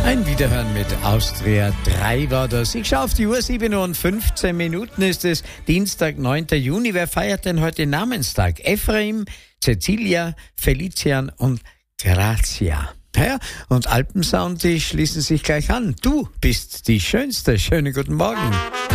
Ein Wiederhören mit Austria 3 war das. Ich schaue auf die Uhr, 7 Uhr und 15 Minuten ist es, Dienstag, 9. Juni. Wer feiert denn heute Namenstag? Ephraim, Cecilia, Felician und Grazia. Ja, und Alpensound, die schließen sich gleich an. Du bist die Schönste. Schönen guten Morgen.